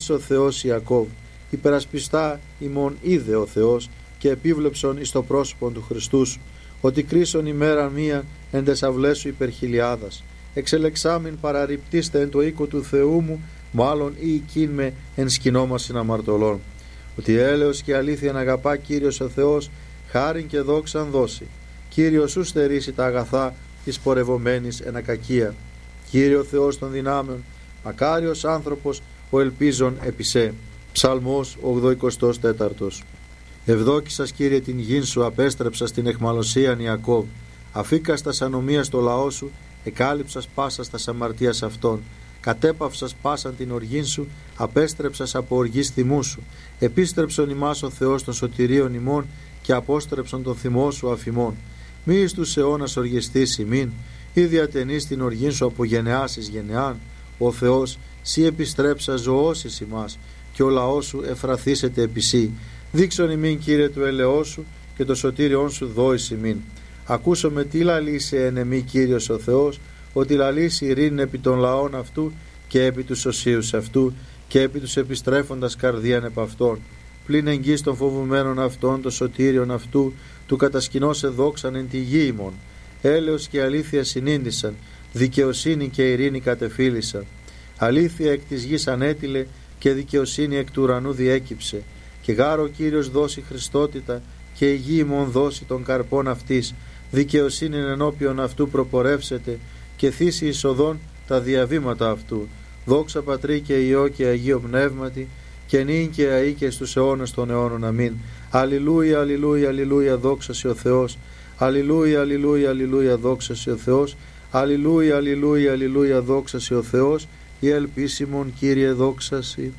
ήλθε ο Θεός Ιακώβ, υπερασπιστά ημών είδε ο Θεός και επίβλεψον εις το πρόσωπον του Χριστού σου, ότι κρίσον ημέρα μία εν τες αυλές σου υπερχιλιάδας. Εξελεξάμην παραρριπτήστε εν το οίκο του Θεού μου, μάλλον ή οικίν με εν σκηνό μας συναμαρτωλών. Ότι έλεος και αλήθεια αγαπά Κύριος ο Θεός, χάριν και δόξαν δώσει. Κύριος σου στερήσει τα αγαθά της πορευομένης εν ακακία. Κύριο Θεός των δυνάμεων, μακάριος άνθρωπος ο ελπίζων επισέ. Ψαλμός 84. Ευδόκησας Κύριε την γην σου, απέστρεψας την εχμαλωσίαν Ιακώβ. Αφήκας τας ανομίας το λαό σου, εκάλυψας πάσας τας αμαρτίας αυτών. Κατέπαυσας πάσαν την οργήν σου, απέστρεψας από οργής θυμού σου. Επίστρεψον ημάς ο Θεός των σωτηρίων ημών και απόστρεψον τον θυμό σου αφημών. Μη εις τους αιώνας οργιστείς ημίν, ή διατενείς την οργήν σου από γενεάς εις γενεάν. Ο Θεός, σύ επιστρέψα ζωώσεις ημάς, και ο λαός σου εφραθήσεται επί σύ. Δείξον ημίν Κύριε του ελεός σου, και το σωτήριόν σου δόης ημίν. Ακούσομαι τι λαλήσει εν εμή Κύριος ο Θεός, ότι λαλήσει ειρήνη επί των λαών αυτού και επί τους οσίους αυτού και επί τους επιστρέφοντας καρδίαν επ' αυτών. Πλην εγγύς των φοβουμένων αυτών, το σωτήριον αυτού, του κατασκηνώσε δόξαν εν τη γη ημών. Έλεος και αλήθεια συνήντησαν, δικαιοσύνη και ειρήνη κατεφύλησαν. Αλήθεια εκ της γης ανέτειλε και δικαιοσύνη εκ του ουρανού διέκυψε. Και γάρο ο Κύριος δώσει χριστότητα και η γη ημών δώσει των καρπών αυτής. Δικαιοσύνη ενώπιον αυτού προπορεύσεται και θύσει εισοδών τα διαβήματα αυτού. Δόξα Πατρί και Υιό και Αγίο Πνεύματι, και νυν και αεί και στους αιώνας των αιώνων. Αμήν. Αλληλούια, αλληλούια, αλληλούια, δόξα σε ο Θεός. Αλληλούια, αλληλούια, αλληλούια, δόξα σε ο Θεός. Αλληλούια, αλληλούια, αλληλούια, δόξα σε ο Θεός. Η ελπίσιμον Κύριε δόξα σοι.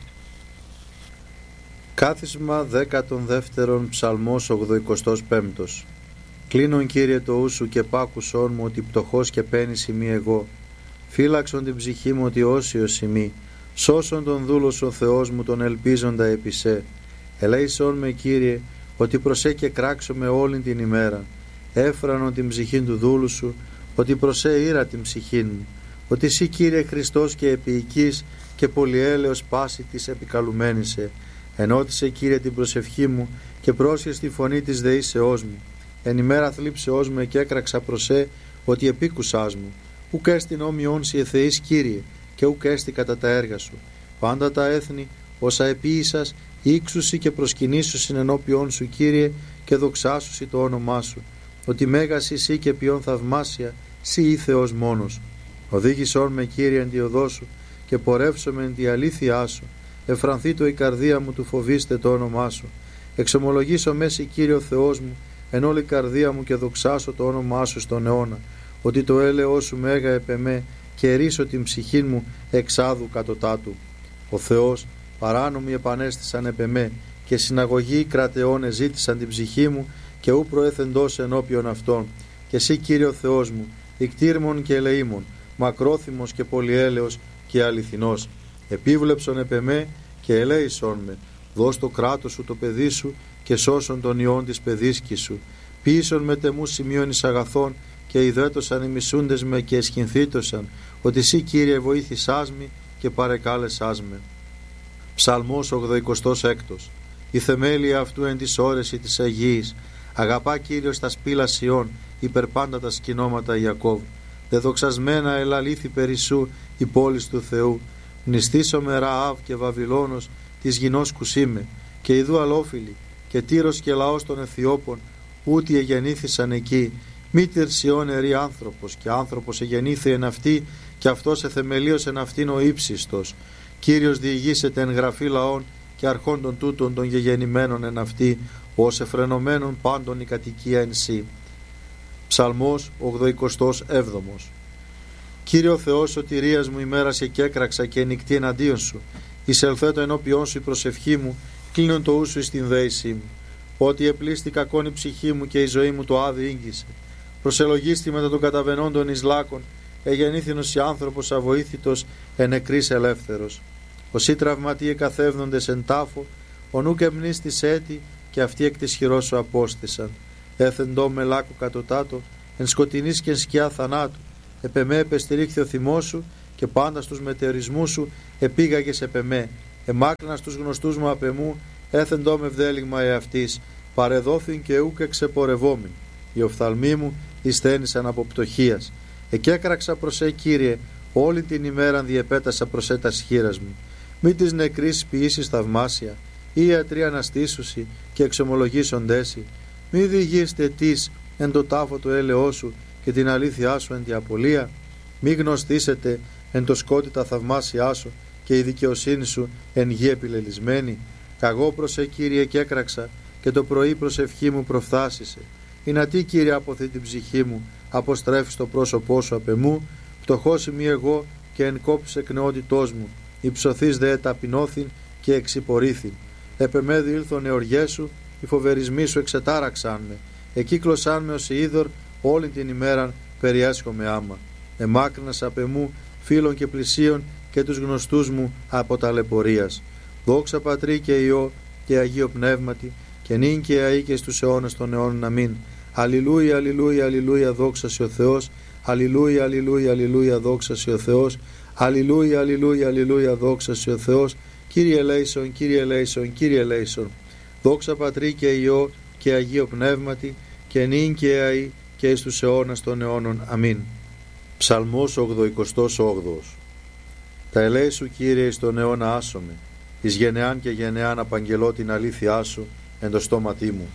Κάθισμα 12 Ψαλμός 85. Κλείνον Κύριε το ου σου και πάκουσόν μου, ότι πτωχός και πένης ημί εγώ. Φύλαξον την ψυχή μου, ότι όσιος ημί. Σώσον τον δούλος ο Θεός μου, τον ελπίζοντα επί σε. Ελέησόν με Κύριε, ότι προσέ και κράξω με όλην την ημέρα. Έφρανον την ψυχήν του δούλου σου, ότι προσέ ήρα την ψυχήν μου. Ότι εσύ Κύριε Χριστός και επίοικης και πολυέλεος πάση της επικαλουμένησε. Ενώτισε Κύριε την προσευχή μου και πρόσχες τη φωνή της δεήσεώς μου. Εν ημέρα θλίψεώς μου εκέκραξα προσέ, ότι επίκουσάς μου. Ουκ έστιν όμοιον σοι εθεείς Κύριε, και ουκ έστι κατά τα έργα σου. Πάντα τα έθνη, όσα επίησας, ύξουσι και προσκυνήσουσιν ενώπιον σου Κύριε, και δοξάσουσι το όνομά σου. Ότι μέγας εσύ και ποιον θαυμάσια, σοι ή Θεός μόνος. Οδήγησόν με Κύριε εν τη οδό σου, και πορεύσομαι εν τη αλήθειά σου. Εφρανθεί το η καρδία μου του φοβήστε το όνομά σου. Εξομολογήσω μέση Κύριο Θεός μου, εν όλη καρδία μου, και δοξάσω το όνομά σου στον αιώνα. Ότι το έλεος σου μέγα επ' εμέ, και ρίσω την ψυχήν μου εξάδου κατωτάτου. Ο Θεός παράνομοι επανέστησαν επ' εμέ, και συναγωγοί κρατεών εζήτησαν την ψυχή μου, και ου προέθεντος ενώπιον αυτών. Και εσύ Κύριο Θεός μου, ικτήρμον και ελεήμον, μακρόθυμος και πολυέλεος και αληθινός. Επίβλεψον επ' εμέ και ελέησον με. Δώσ' το κράτος σου το παιδί σου, και σώσον τον ιόν της παιδίσκης σου. Ποιήσον με τεμούς σημείων εις αγαθών, και ιδέτωσαν οι μισούντες με και εσχυνθήτωσαν, ότι εσύ Κύριε βοήθησάς με και παρεκάλεσάς με. Ψαλμός 86. Η θεμέλια αυτού εν της όρεση της Αγίης. Αγαπά Κύριος τα σπήλα Σιών, υπερπάντα τα σκηνώματα Ιακώβ. Δεδοξασμένα ελαλήθη περισσού η πόλης του Θεού. Μνηστήσομαι Ραάβ και Βαβυλώνος της γινός κουσίμε, και ιδού αλόφιλοι, και Τύρος και λαός των Αιθιώπων, ούτι εγεννήθησαν εκεί. Μήτερ Σιών ερή άνθρωπος, και άνθρωπος εγεννήθη εν αυτή, και αυτός εθεμελίωσε εν αυτήν ο ύψιστος. Κύριος διηγήσεται εν γραφή λαών, και αρχών των τούτων των γεγεννημένων εν αυτή, ως εφρενωμένων πάντων η κατοικία εν σύ. Ψαλμός 87. Κύριο Θεός σωτηρίας μου, ημέρασε και έκραξα και νυχτή εναντίον σου. Εισελθέτω ενώπιόν σου η προσευχή μου, κλείνον το ούσου εις την δέησή μου. Ότι επλήστη κακόν η ψυχή μου, και η ζωή μου το άδει ήγγισε. Προσελογίστη μετά των καταβενόντων εις λάκων, εγεννήθηνος η άνθρωπος αβοήθητος, εν νεκρής ελεύθερος. Όσοι τραυματίε καθεύδοντες εν τάφο, ο νουκ εμνίστης έτη, και αυτοί εκ της χειρός σου απόστησαν. Έθεντο με λάκου κατωτάτο, εν σκοτεινής και εν σκιά θανάτου. Επ' εμέ επεστηρίχθη ο θυμός σου, και πάντα στους μετεωρισμούς σου επήγαγες επ' εμέ. Εμάκρινα στους γνωστούς μου απ' εμού, έθεντό με βδέλιγμα εαυτής, παρεδόθην και ούκ εξεπορευόμην. Οι οφθαλμοί μου εισθένησαν από πτωχίας. Εκέκραξα προς Κύριε, όλη την ημέραν διεπέτασα προς τας χείρας μου. Μη της νεκρής ποιήσεις θαυμάσια, ή ιατροί αναστήσουσι και εξομολογήσοντέσι. Μη διηγείστε τις εν το τάφο του έλεος σου και την αλήθειά σου εν τη απολία. Μη γνωστήσετε εν το σκότη τα θαυμάσια σου και η δικαιοσύνη σου εν γη επιλελισμένη. Καγώ προς Κύριε κέκραξα και το πρωί προσευχή μου προφθάσισε. Είναι τι Κύριε αποθεί την ψυχή μου, αποστρέφεις το πρόσωπό σου απ' εμού, πτωχός ημί εγώ και εν κόψης εκνεότητός μου, υψωθείς δε ταπεινώθην και εξυπορήθην. Επεμέδι ήλθον εωριές σου, οι φοβερισμοί σου εξετάραξαν με, εκύκλωσαν με ως είδωρ όλη την ημέραν περιέσχομαι άμα. Εμάκρυνας απ' εμού φίλων και πλησίων και τους γνωστούς μου από ταλαιπωρίας. Δόξα Πατρί και Υιό και Αγίο Πνεύματι, και νυν και αεί και στους αιώνας των αιώνων. Αμήν. Αλληλούια, αλληλούια, αλληλούια, δόξα σε ο Θεός. Αλληλούια, αλληλούια, αλληλούια, δόξα σε ο Θεός. Αλληλούια, αλληλούια, αλληλούια, δόξα σε ο Θεός. Κύριε ελέησον, Κύριε ελέησον, Κύριε ελέησον. Δόξα Πατρί και Υιό και Αγίο Πνεύματι, και νυν και αεί και στους αιώνας των αιώνων. Αμήν. Ψαλμός 88. Τα ελέη σου, Κύριε, εις τον αιώνα άσομαι, εις γενεάν και γενεάν απαγγελώ την αλήθειά σου εν το στόματί μου.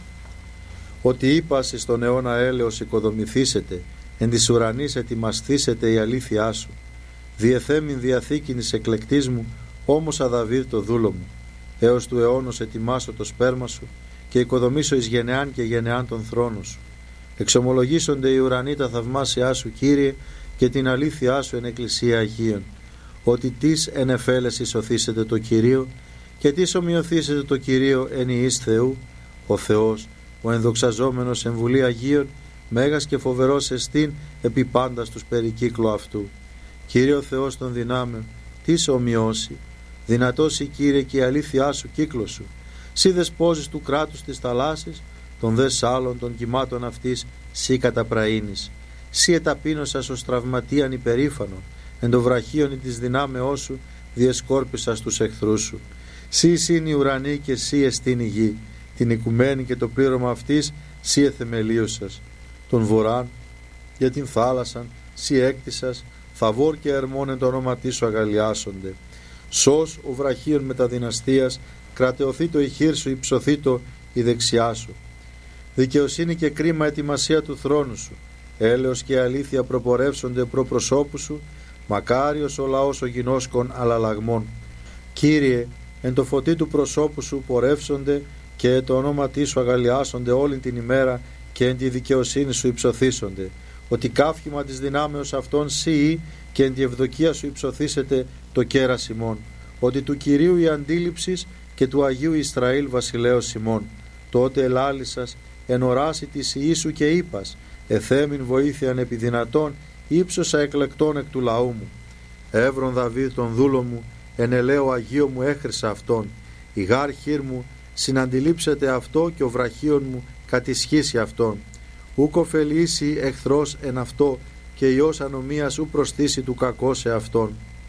Ότι είπας εις τον αιώνα έλεος οικοδομηθήσετε, εν της ουρανής ετοιμασθήσετε η αλήθειά σου. Διεθέμην διαθήκην εις εκλεκτής μου, όμως αδαβίδ το δούλο μου. Έως του αιώνος ετοιμάσω το σπέρμα σου και οικοδομήσω εις γενεάν και γενεάν τον θρόνο σου. Εξομολογήσονται οι ουρανοί τα θαυμάσια σου, Κύριε, και την αλήθειά σου εν εκκλησία Αγίων. Ότι τις εν εφέλεσι σωθήσετε το Κυρίο και τις ομοιωθήσετε το Κυρίο εν ιής Θεού. Ο Θεός, ο ενδοξαζόμενος εν βουλή Αγίων, μέγας και φοβερός εστίν επί πάντα στους περικύκλου αυτού. Κύριε ο Θεός των δυνάμεων, τις ομοιώσει. Δυνατός η Κύριε και η αλήθειά σου κύκλο σου. Σύ δεσπόζεις του κράτους της θαλάσσης, των δε σάλων των κυμάτων αυτής, σύ καταπραΐνεις. Σύ εταπείνωσας ως τραυματίαν υπερήφανον, εν το βραχίον της δυνάμεώς σου διεσκόρπισας τους εχθρούς σου. Σύ εισήν η ουρανή και σύ εστίν η γη, την οικουμένη και το πλήρωμα αυτής σύ εθεμελίωσας. Τον βοράν για την θάλασσαν σύ έκτισας, θαβόρ και ερμόν εν το όνοματί σου αγαλιάσονται. Σως ο βραχίων μεταδυναστείας, κρατεωθεί το η χείρ σου, υψωθεί το η δεξιά σου. Δικαιοσύνη και κρίμα ετοιμασία του θρόνου σου, έλεος και αλήθεια προπορεύσονται προ προσώπου σου, μακάριος ο λαός ο γινώσκων αλλαλαγμών. Κύριε, εν το φωτί του προσώπου σου πορεύσονται και το ονόματί σου αγαλιάσονται όλη την ημέρα και εν τη δικαιοσύνη σου υψωθήσονται. Ότι κάφημα της δυνάμεως αυτών σύ και εν τη ευδοκία σου υψωθήσετε το κέρας ημών. Ότι του Κυρίου η αντίληψης και του Αγίου Ισραήλ βασιλέως ημών. Τότε ελάλησας εν οράση της Ιησού και είπας, εθέμην βοήθειαν επί δυνατών, ύψωσα εκλεκτών εκ του λαού μου. Εύρον Δαβίδ τον δούλο μου, εν ελαίο Αγίο μου έχρισα αυτόν. Η γάρ χείρ μου συναντιλήψεται αυτό και ο βραχίον μου κατησχύσει αυτόν. Ούκ ωφελήσει εχθρός εν αυτό και ιός ανομίας ου προστήσει του κακό σε αυτόν.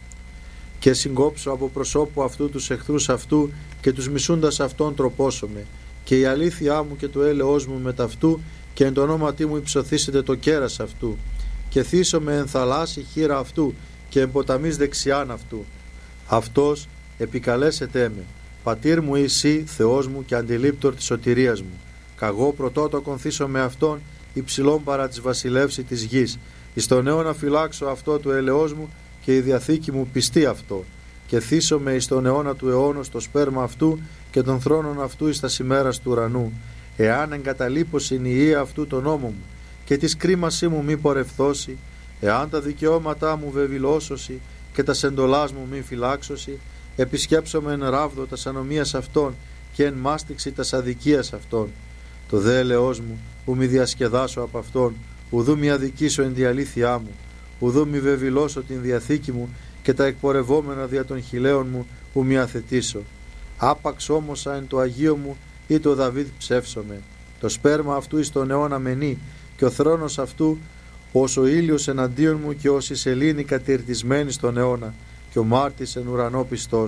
Και συγκόψω από προσώπου αυτού τους εχθρούς αυτού και τους μισούντας αυτόν τροπώσομαι. Και η αλήθειά μου και το έλεος μου μετ' αυτού και εν το ονόματί μου υψωθήσετε το κέρας αυτού. Και θύσομαι εν θαλάσσι χείρα αυτού και εν ποταμής δεξιάν αυτού. Αυτός επικαλέσετε με, πατήρ μου εσύ Θεός μου και αντιλήπτορ της σωτηρίας μου. Καγώ πρωτότοκον θύσω με αυτόν υψηλών παρά της βασιλεύση της γης. Εις τον αιώνα φυλάξω αυτό του ελεός μου και η διαθήκη μου πιστεί αυτό. Και θύσομαι εις τον αιώνα του αιώνος το σπέρμα αυτού και των θρόνων αυτού εις τα ημέρας του ουρανού. Εάν εγκαταλείπωσιν η ιεία αυτού τον νόμο μου και της κρίμασή μου μη πορευθώσει, εάν τα δικαιώματά μου βεβηλώσωση και τα σεντολάς μου μη φυλάξωση, επισκέψομαι εν ράβδο τας ανομίας αυτών και εν μάστιξη τας αδικίας αυτών. Το δε ελεός μου που μη διασκεδάσω από αυτόν, ουδού μη αδικήσω εν τη αλήθειά μου, ουδού μη βεβηλώσω την διαθήκη μου και τα εκπορευόμενα δια των χιλέων μου που μη αθετήσω. Άπαξ όμωσα εν το Αγίο μου ή το Δαβίδ ψεύσομαι. Το σπέρμα αυτού εις τον αιώνα μενεί και ο θρόνος αυτού ως ο ήλιος εναντίον μου και ως η σελήνη κατηρτισμένη στον αιώνα και ο μάρτης εν ουρανό πιστός.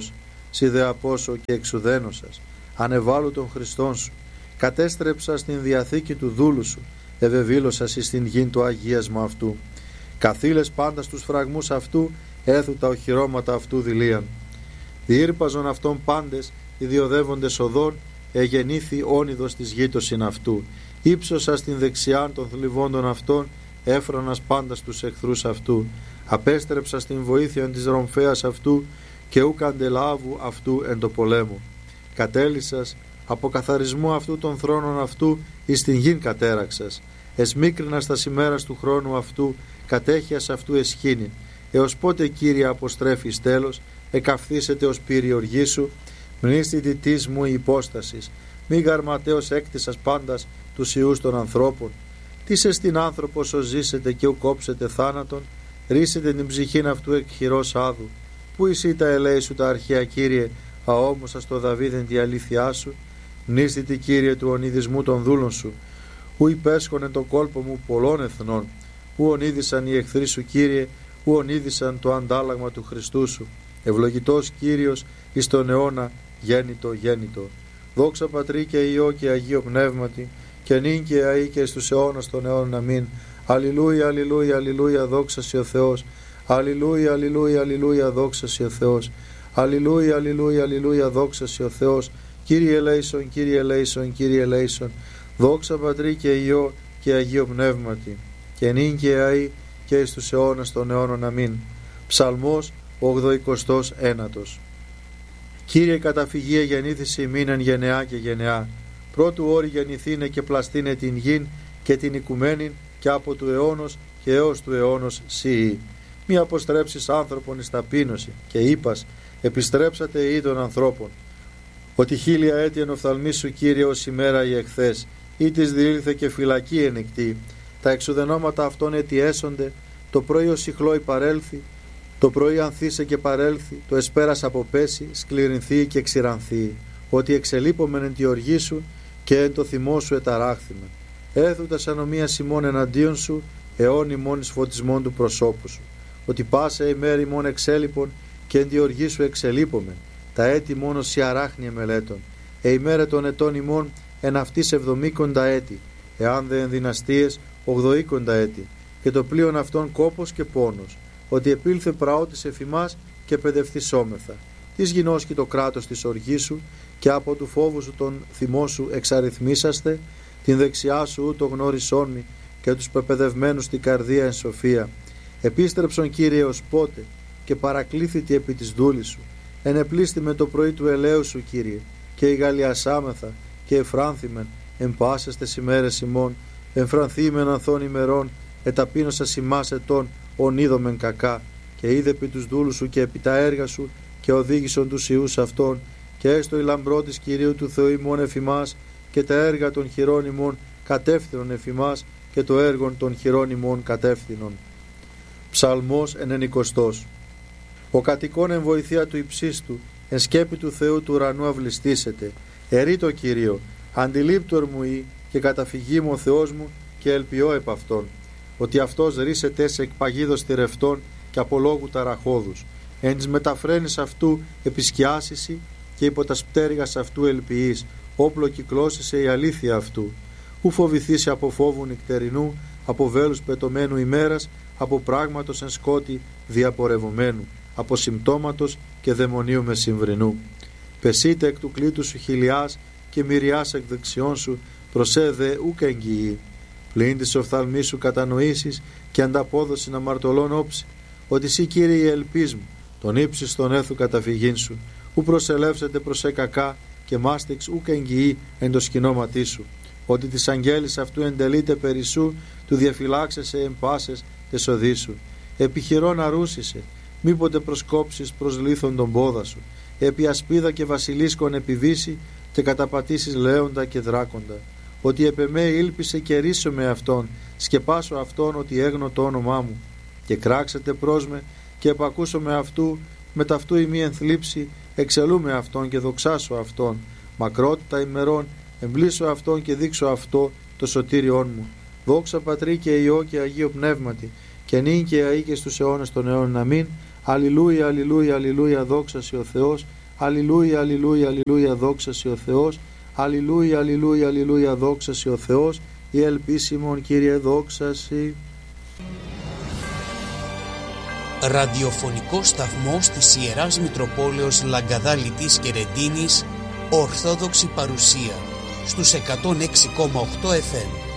σι δε απόσο και εξουδένωσας, ανεβάλου των Χριστών σου, κατέστρεψα στην διαθήκη του δούλου σου, ευεβήλωσας εις την γην το αγίασμα αυτού. Καθήλες πάντα στους φραγμούς αυτού, έθου τα οχυρώματα αυτού δηλίαν. Διήρπαζον αυτών πάντες, ιδιοδεύοντες οδών, εγεννήθη όνειδος της γείτοσιν αυτού. Ήψωσα στην δεξιάν των θλιβόντων αυτών, έφρονας πάντα στους εχθρούς αυτού. Απέστρεψα στην βοήθεια της ρομφέας αυτού, και ουκ αντελάβου αυτού εν το πολέμο. Κατέλυσας από καθαρισμού αυτού των θρόνων αυτού, εις την γην κατέραξας. Εσμίκρινας τα ημέρας του χρόνου αυτού, κατέχειας αυτού εσχήνην. Έως πότε, Κύριε, αποστρέφεις τέλος, εκαυθήσετε ως πύρη οργή σου, μνήστη της μου η υπόστασης, μη γαρματέως έκτισας πάντας τους ιούς των ανθρώπων. Τι σε στην άνθρωπος ως ζήσετε και ου κόψετε θάνατον, ρίσετε την ψυχήν αυτού εκ χειρός άδου. Πού εσύ τα ελέη σου τα αρχαία, Κύριε, αόμοσα στο Δαβίδεν τη αλήθειά σου, μνήστη, Κύριε, του ονειδισμού των δούλων σου, ου υπέσχονε το κόλπο μου πολλών εθνών, ου ονείδησαν οι εχθροί σου, Κύριε, ου ονείδησαν το αντάλλαγμα του Χριστού σου. Ευλογητός Κύριος εις τον αιώνα, γέννητο, γέννητο. Δόξα Πατρί και Υιό και Αγίο Πνεύματι, και νυν και αεί και στους αιώνας των αιώνων. Αμήν. Αλληλούια, αλληλούια, αλληλούια, δόξα σοι ο Θεός. Αλληλούια, αλληλούια, αλληλούια, δόξα σοι ο Θεός. Αλληλούια, αλληλούια, αλληλούια, δόξα σοι ο Θεός. Κύριε ελέησον, Κύριε ελέησον, Κύριε ελέησον. Δόξα Πατρί και Υιό και Αγίο Πνεύματι, και νυν και αεί και εις τους αιώνας των αιώνων. Αμήν. Ψαλμός 89. Κύριε, καταφυγία γεννήθηση ημίν εν γενεά και γενεά. Πρώτου όρη γεννηθήνε και πλαστήνε την γην και την οικουμένην, και από του αιώνος και έως του αιώνος σιή. Μη αποστρέψεις άνθρωπον εις ταπείνωση, και είπας, επιστρέψατε ή των ανθρώπων. Ότι 1000 έτη εν οφθαλμή σου, Κύριε, ως ημέρα η εχθές, ή της διήλθε και φυλακή ενεκτή. Τα εξουδενώματα αυτών έτη έσονται, το πρωί ως ηχλόι παρέλθει, το πρωί ανθίσε και παρέλθει, το εσπέρας αποπέσει, σκληρινθεί και ξηρανθεί. Ότι εξελείπομεν εν τη οργή σου, και εν το θυμό σου εταράχθημεν. Έθουτας ανομίας ημών εναντίον σου, αιών ημών εις φωτισμών του προσώπου σου. Ότι πάσα ημέρη ημών εξέλιπων, και εν τη οργή σου εξελείπομεν. Τα έτη μόνο σι αράχνη μελέτων. Ημέρα των ετών ημών εν αυτής 70 έτη, εάν δε εν δυναστείες 80 έτη. Και το πλοίον αυτών κόπος και πόνος. Ότι επήλθε πραότης εφημάς και παιδευθυσόμεθα. Της γινώσκει το κράτος της οργής σου, και από του φόβου σου τον θυμό σου εξαριθμίσαστε, την δεξιά σου ούτω γνώρισόν μη, και τους πεπαιδευμένους στην καρδία εν σοφία. Επίστρεψον, Κύριε, ως πότε, και παρακλήθητη επί της δούλης σου. Ενεπλήστη με το πρωί του ελαίου σου, Κύριε, και ηγαλιασάμεθα και εφράνθημεν εν πάσες τες ημέρες ημών, εμφρανθήμεν ανθών ημερών, εταπείνωσας ημάς ετών, ονείδομεν κακά, και είδε επί τους δούλους σου και επί τα έργα σου, και οδήγησον τους ιούς αυτών, και έστω η λαμπρό της Κυρίου του Θεού ημών εφημάς, και τα έργα των χειρών ημών κατεύθυνον εφημάς, και το έργον των χειρών ημών κατεύθυνον. Ψαλμός 90. Ο κατοικών εν βοηθεία του υψίστου, εν σκέπη του Θεού του ουρανού αυλιστήσετε. Ερεί το Κυρίο, αντιλήπτορ μου ή, και καταφυγή μου ο Θεός μου, και ελπιώ επ' αυτόν. Ότι αυτός ρίσεται σε εκπαγίδος θηρευτών και από λόγου ταραχώδους. Εν της μεταφραίνης αυτού επισκιάσιση, και υπό τα πτέρυγας αυτού ελπιείς, όπλο κυκλώσισε η αλήθεια αυτού. Ου φοβηθήσει από φόβου νυχτερινού, από βέλους πετωμένου ημέρας, από πράγματος εν σκότη διαπορευωμένου, από συμπτώματος και δαιμονίου μεσημβρινού. Πεσείτε εκ του κλήτου σου χιλιάς, και μυριάς εκ δεξιών σου, προσέ δε ούκ εγγυεί. Πλην της οφθαλμής σου κατανοήσεις, και ανταπόδοση να μαρτωλών όψη, ότι σύ, Κύριε, η ελπίς μου, τον ύψης τον έθου καταφυγήν σου, ου προσελεύσετε προσέ κακά, και μάστηξ ούκ εγγυεί εν το σκηνώματί σου. Ότι της αγγέλης αυτού εντελείται περισσού, του διαφυλάξεσαι εν πάσες τες οδοί σου. Επιχειρών αρούσισε, μήποτε προσκόψεις προς λίθον τον πόδα σου. Επί ασπίδα και βασιλίσκον επιβήσει, και καταπατήσεις λέοντα και δράκοντα. Ότι επ' εμέ ήλπισε και ρίσω με αυτόν, σκεπάσω αυτόν ότι έγνω το όνομά μου. Και κράξετε προς με, και επακούσω με αυτού, με ταυτού ημί ενθλίψη, εξελούμε αυτόν και δοξάσω αυτόν. Μακρότητα ημερών, εμπλήσω αυτόν και δείξω αυτό το σωτήριόν μου. Δόξα Πατρί και Υιό και Αγίο Πνεύματι, και νυν και αεί και στους αιώνας των αιώνων. Αμήν. Αλληλούια, αλληλούια, αλληλούια, δόξα σοι ο Θεός. Αλληλούια, αλληλούια, αλληλούια, δόξα σοι ο Θεός. Αλληλούια, αλληλούια, αλληλούια, δόξα σοι ο Θεός. Η ελπίσιμον Κύριε, δόξα σοι. Ραδιοφωνικό σταθμός της Ιεράς Μητροπόλεως Λαγκαδάλητης και Ρεντίνης, Ορθόδοξη παρουσία στους 106,8 FM.